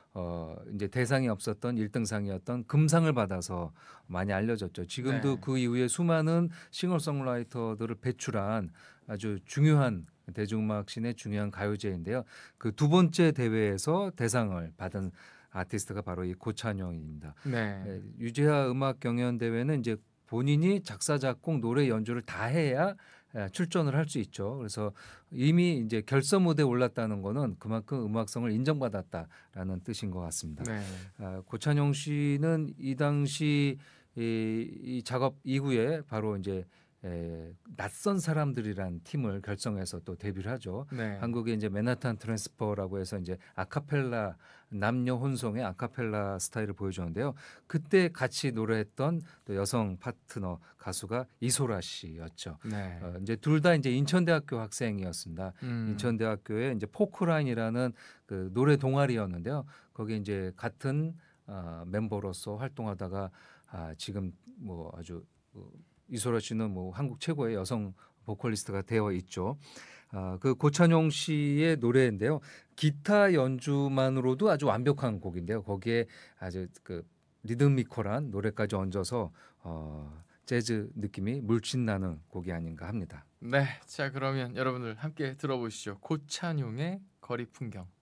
이제 대상이 없었던 1등상이었던 금상을 받아서 많이 알려졌죠. 지금도 네. 그 이후에 수많은 싱어송라이터들을 배출한 아주 중요한 대중음악 씬의 중요한 가요제인데요. 그 두 번째 대회에서 대상을 받은 아티스트가 바로 이 고찬용입니다. 네. 유재하 음악 경연 대회는 이제 본인이 작사 작곡 노래 연주를 다 해야 출전을 할 수 있죠. 그래서 이미 이제 결선 무대에 올랐다는 거는 그만큼 음악성을 인정받았다라는 뜻인 것 같습니다. 네. 고찬용 씨는 이 당시 이 작업 이후에 바로 이제 낯선 사람들이란 팀을 결성해서 또 데뷔를 하죠. 네. 한국의 이제 맨하탄 트랜스퍼라고 해서 이제 아카펠라 남녀 혼성의 아카펠라 스타일을 보여주는데요. 그때 같이 노래했던 또 여성 파트너 가수가 이소라 씨였죠. 네. 이제 둘 다 이제 인천대학교 학생이었습니다. 음. 인천대학교에 이제 포크라인이라는 그 노래 동아리였는데요. 거기 이제 같은 멤버로서 활동하다가 지금 뭐 아주 이소라 씨는 뭐 한국 최고의 여성 보컬리스트가 되어 있죠. 그 고찬용 씨의 노래인데요. 기타 연주만으로도 아주 완벽한 곡인데요. 거기에 아주 그 리드미컬한 노래까지 얹어서 재즈 느낌이 물씬 나는 곡이 아닌가 합니다. 네. 자 그러면 여러분들 함께 들어보시죠. 고찬용의 거리 풍경.